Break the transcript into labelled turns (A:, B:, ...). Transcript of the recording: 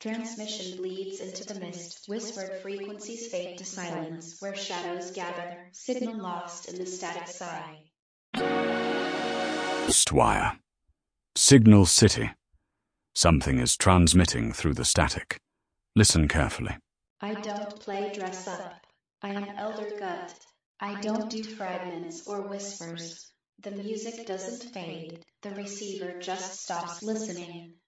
A: Transmission bleeds into the mist, whispered frequencies fade to silence, where shadows gather, signal lost in the static sigh.
B: Ghostwire. Signal City. Something is transmitting through the static. Listen carefully.
A: I don't play dress up. I am Elder Gut. I don't do fragments or whispers. The music doesn't fade. The receiver just stops listening.